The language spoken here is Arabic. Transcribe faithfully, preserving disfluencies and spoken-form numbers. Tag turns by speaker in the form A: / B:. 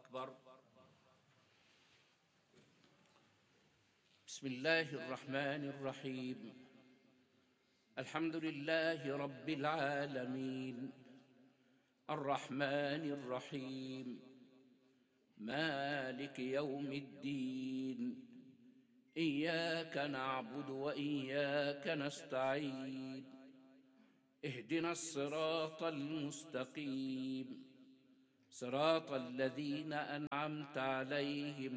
A: أكبر. بسم الله الرحمن الرحيم. الحمد لله رب العالمين، الرحمن الرحيم، مالك يوم الدين، إياك نعبد وإياك نستعين، اهدنا الصراط المستقيم، صراط الذين أنعمت عليهم